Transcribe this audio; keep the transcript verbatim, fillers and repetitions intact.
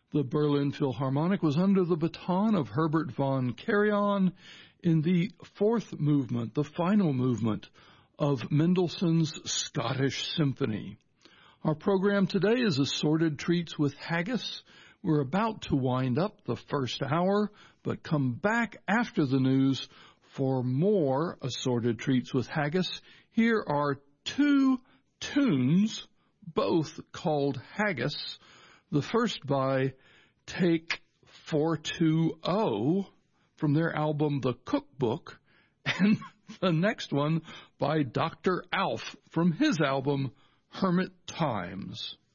The Berlin Philharmonic was under the baton of Herbert von Karajan in the fourth movement, the final movement of Mendelssohn's Scottish Symphony. Our program today is Assorted Treats with Haggis. We're about to wind up the first hour, but come back after the news for more Assorted Treats with Haggis. Here are two tunes, both called Haggis. The first by Take four two zero from their album The Cookbook, and the next one by Doctor Alf from his album Hermit Times.